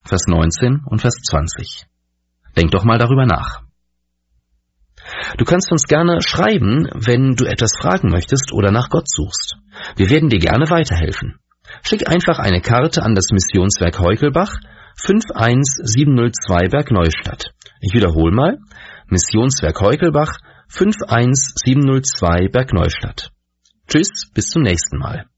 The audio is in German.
Vers 19 und Vers 20. Denk doch mal darüber nach. Du kannst uns gerne schreiben, wenn du etwas fragen möchtest oder nach Gott suchst. Wir werden dir gerne weiterhelfen. Schick einfach eine Karte an das Missionswerk Heukelbach, 51702 Bergneustadt. Ich wiederhole mal, Missionswerk Heukelbach, 51702 Bergneustadt. Tschüss, bis zum nächsten Mal.